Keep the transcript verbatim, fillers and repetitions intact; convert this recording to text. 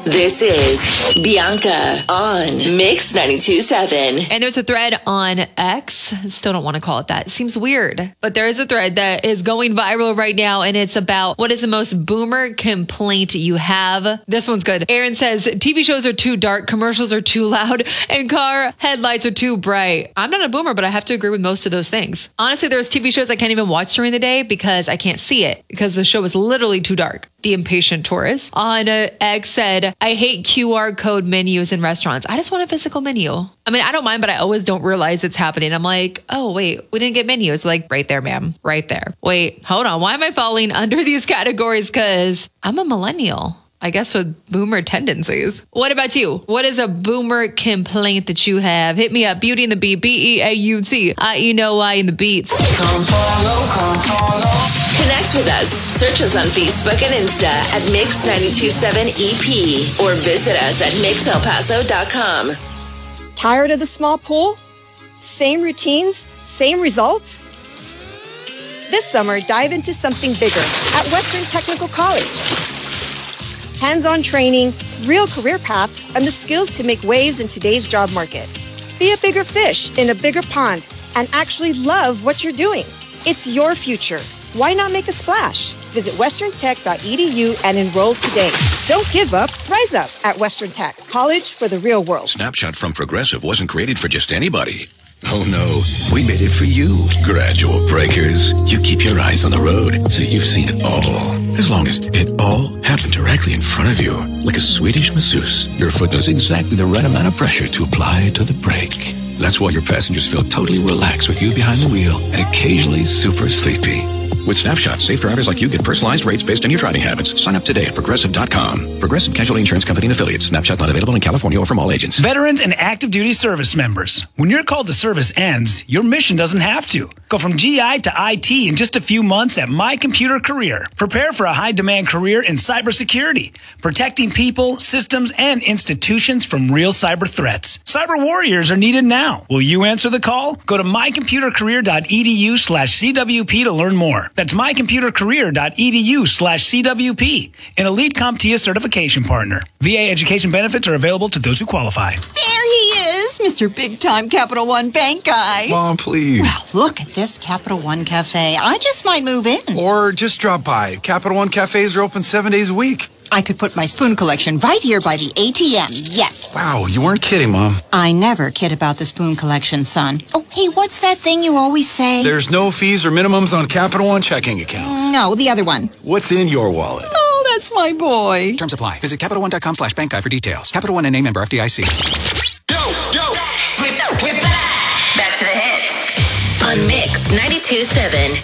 This is Bianca on Mix ninety-two point seven. And there's a thread on X. Still don't want to call it that. It seems weird. But there is a thread that is going viral right now, and it's about what is the most boomer complaint you have. This one's good. Aaron says, T V shows are too dark, commercials are too loud, and car headlights are too bright. I'm not a boomer, but I have to agree with most of those things. Honestly, there's T V shows I can't even watch during the day because I can't see it because the show is literally too dark. The Impatient Tourist on uh, X said, I hate Q R code menus in restaurants. I just want a physical menu. I mean, I don't mind, but I always don't realize it's happening. I'm like, oh, wait, we didn't get menus. Like, right there, ma'am. Right there. Wait, hold on. Why am I falling under these categories? Because I'm a millennial. I guess with boomer tendencies. What about you? What is a boomer complaint that you have? Hit me up. Beauty and the Beat. B E A U T. I E N O I in the beats. Come follow, come follow. Connect with us. Search us on Facebook and Insta at Mix ninety-two point seven E P or visit us at mix el paso dot com. Tired of the small pool? Same routines? Same results? This summer, dive into something bigger at Western Technical College. Hands-on training, real career paths, and the skills to make waves in today's job market. Be a bigger fish in a bigger pond and actually love what you're doing. It's your future. Why not make a splash? Visit western tech dot e d u and enroll today. Don't give up. Rise up at Western Tech. College for the real world. Snapshot from Progressive wasn't created for just anybody. Oh no, we made it for you. Gradual breakers. You keep your eyes on the road, so you've seen it all. As long as it all happened directly in front of you. Like a Swedish masseuse, your foot knows exactly the right amount of pressure to apply to the brake. That's why your passengers feel totally relaxed with you behind the wheel and occasionally super sleepy. With Snapshot, safe drivers like you get personalized rates based on your driving habits. Sign up today at progressive dot com. Progressive Casualty Insurance Company and Affiliates. Snapshot not available in California or from all agents. Veterans and active duty service members. When your call to service ends, your mission doesn't have to. Go from G I to I T in just a few months at My Computer Career. Prepare for a high-demand career in cybersecurity, protecting people, systems, and institutions from real cyber threats. Cyber warriors are needed now. Will you answer the call? Go to my computer career dot e d u slash c w p to learn more. That's my computer career dot e d u slash c w p, an Elite CompTIA certification partner. V A education benefits are available to those who qualify. There he is, Mister Big-Time Capital One Bank guy. Mom, please. Well, look at this Capital One Cafe. I just might move in. Or just drop by. Capital One cafes are open seven days a week. I could put my spoon collection right here by the A T M. Yes. Wow, you weren't kidding, Mom. I never kid about the spoon collection, son. Oh, hey, what's that thing you always say? There's no fees or minimums on Capital One checking accounts. No, the other one. What's in your wallet? Oh, that's my boy. Terms apply. Visit Capital One dot com slash bank guide for details. Capital One and a member F D I C. Yo, yo. Whip, whip that. Back to the hits on Mix ninety-two point seven.